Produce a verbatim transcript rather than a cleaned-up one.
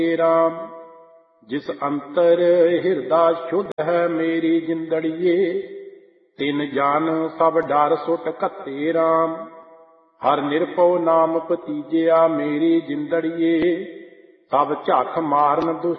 राम। जिस अंतर हिरदा शुद्ध है मेरी जिंदड़िए, तिन जान सब डर सुट कत्ते राम। हर निरपौ नाम पतीजिया मेरी जिंदड़िए, सब झख मारन दुष्ट